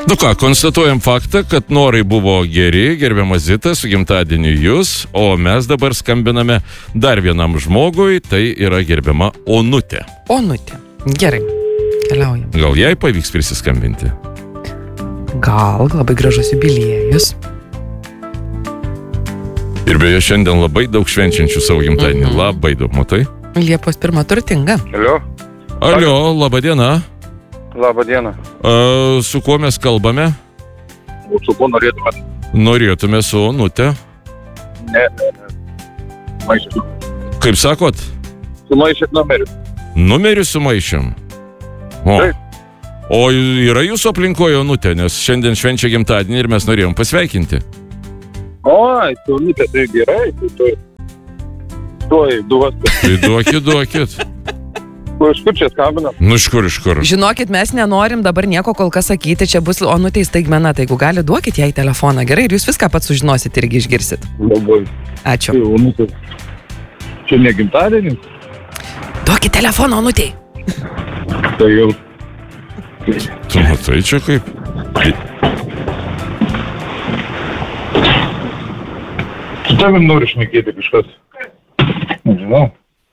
Nu ką, konstatuojam faktą, kad norai buvo geri, gerbiamas Zita, su gimtadieniu jūs, o mes dabar skambiname dar vienam žmogui, tai yra gerbiama Onutė. Onutė. Gerai, keliaujam. Gal jai pavyks prisiskambinti? Gal, labai gražus jubiliejus. Ir beje, šiandien labai daug švenčiančių savo gimtadienį. Labai daug, matai? Liepos 1 turtinga. Alio, laba diena. Labą dieną. Su kuo mes kalbame? Su kuo norėtume? Norėtume su Onutė. Ne. Maišėm. Kaip sakot? Sumaišėt numerį. Numerį sumaišėm. Taip. O yra jūsų aplinkoje Onutė, nes šiandien švenčia gimtadienį ir mes norėjom pasveikinti. Oi, tu Onutė, tai gerai. Tuoj, duos. Tai duokit. Iš kur čia skambina? Nu, iš kur? Žinokit, mes nenorim dabar nieko kol kas sakyti, čia bus Onutė staigmena, tai jeigu gali, duokit jai telefoną, gerai, ir jūs viską pats sužinosit irgi išgirsit. Labai. Ačiū. Tai Onutė, čia ne gimtadienis? Duokit telefoną Onutei. Tai jau. Tu matai čia kaip? Su tavim nori šnekėti kažkas. Nežinau.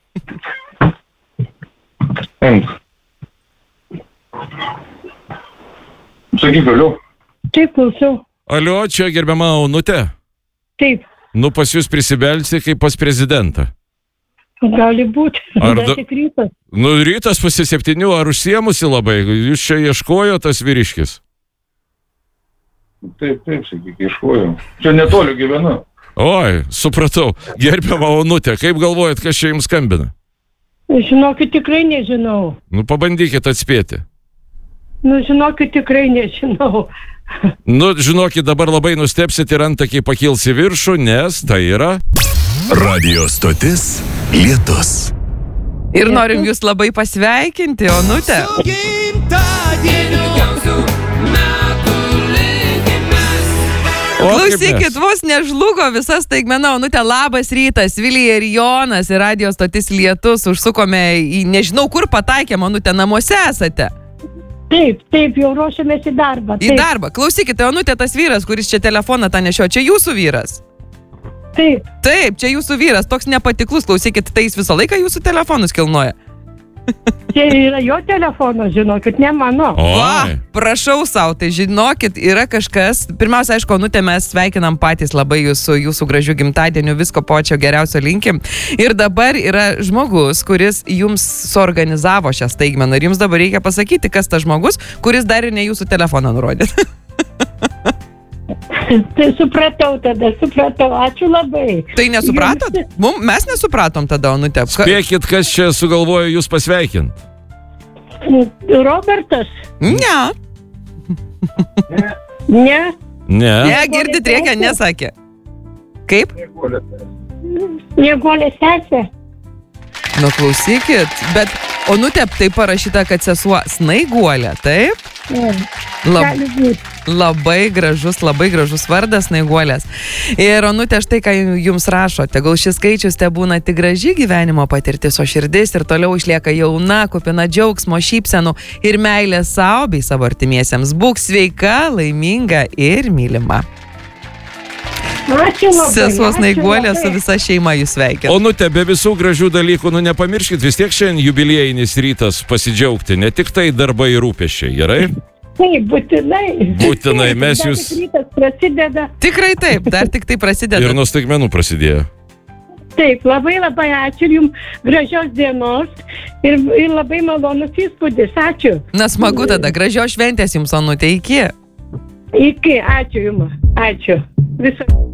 Sakyk, galiu. Taip, klausau. Alio, čia gerbiama Onutė. Taip. Nu, pas jūs prisibelsi kaip pas prezidentą. Gali būti. Ar tik rytas. Nu, rytas pasi 7, ar užsiemusi labai? Jūs čia ieškojo tas vyriškis? Taip, sakyk, ieškojau. Čia netoli gyvenu. Oi, supratau. Gerbiama Onutė, kaip galvojat, kas čia jums skambina? Žinokit, tikrai nežinau. Nu, pabandykit atspėti. Žinokit, tikrai nežinau. Nu, žinokit, dabar labai nustepsit ir antakiai pakils į viršų, nes tai yra... Radio stotis Lietus. Ir norim jūs labai pasveikinti, Onutė. Klausykit, vos nežlugo visas staigmena, Onutė, labas rytas, Vilija ir Jonas ir radio stotis Lietus, užsukome į nežinau kur pataikėm, Onutė, namuose esate? Taip, jau ruošiamės į darbą. Į darbą, klausykite, Onutė, tas vyras, kuris čia telefoną tą nešio, čia jūsų vyras? Taip, čia jūsų vyras, toks nepatiklus, klausykit, tai jis visą laiką jūsų telefonus kilnoja. Čia yra jo telefonas, žinokit, ne mano. Oi. Prašau sau, tai žinokit, yra kažkas. Pirmiausia, aišku, Onutė, mes sveikinam patys labai jūsų gražių gimtadienių, visko pačio geriausio linkim. Ir dabar yra žmogus, kuris jums suorganizavo šią staigmeną. Ir jums dabar reikia pasakyti, kas tas žmogus, kuris dar ir ne jūsų telefoną nurodė. Tai supratau, ačiū labai. Tai nesupratot? Mes nesupratom tada, Onutė. Spėkit, kas čia sugalvojo jūs pasveikint? Robertas? Ne. Ne, girdit, reikia, nesakė. Kaip? Snieguolė sesė. Nu, klausykit, bet Onutė, tai parašyta, kad sesuo Snaiguolė, taip? Gali būti. Labai gražus vardas Snaiguolės. Ir Onutė, štai ką jums rašo, tegul šis skaičius te būna tik graži gyvenimo patirtis, o širdis ir toliau išlieka jauna, kupina džiaugsmo, šypsenų ir meilės savo bei savo artimiesiems. Būk sveika, laiminga ir mylima. Ačiū labai. Sesuo Snaiguolė su visa šeima jūs sveikina. Onutė, be visų gražių dalykų, nepamirškit, vis tiek šiandien jubiliejinis rytas pasidžiaugti, ne tik tai darbai ir rūpesčiai, gerai? Taip, būtinai, mes jūs... Rytas prasideda. Tikrai taip, dar tik tai prasideda. Ir nuo staigmenų prasidėjo. Taip, labai ačiū jums, gražios dienos ir labai malonus įspūdis, ačiū. Na, smagu tada, gražios šventės jums, Onutė, iki. Iki, ačiū jums, ačiū. Visą.